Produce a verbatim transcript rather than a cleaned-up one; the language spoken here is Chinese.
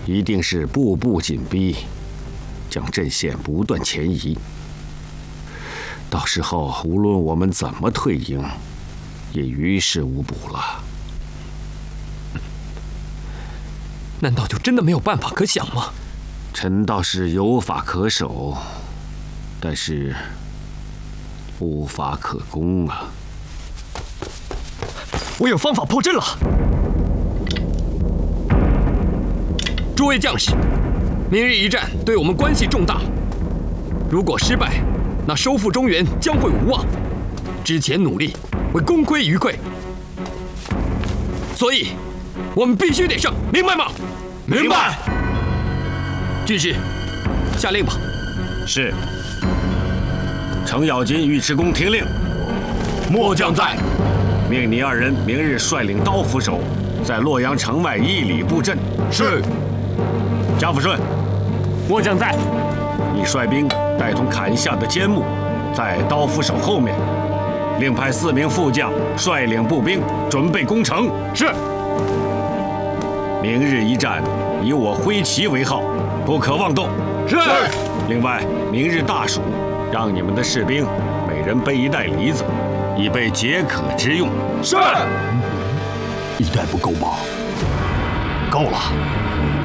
一定是步步紧逼，将阵线不断前移。到时候无论我们怎么退营，也于事无补了。 难道就真的没有办法可想吗？ 臣倒是有法可守，但是无法可攻啊！ 我有方法破阵了。诸位将士，明日一战对我们关系重大，如果失败，那收复中原将会无望。之前努力会功亏一篑，所以我们必须得胜，明白吗？ 明白。 军师，下令吧。 是。程咬金、尉迟恭听令。 末将在。 命你二人明日率领刀斧手，在洛阳城外一里布阵。 是。 贾抚顺， 末将在。 你率兵带同砍下的尖木，在刀斧手后面，另派四名副将率领步兵准备攻城。 是。 明日一战，以我挥旗为号，不可妄动。 是。 另外，明日大暑，让你们的士兵每人背一袋梨子，以备解渴之用。 是。 一袋不够吗？ 够了。